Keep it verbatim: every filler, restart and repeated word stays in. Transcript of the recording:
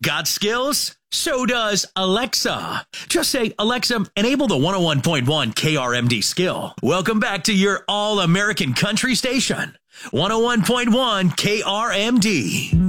Got skills? So does Alexa. Just say, Alexa, enable the one oh one point one K R M D skill. Welcome back to your all-American country station. one oh one point one K R M D.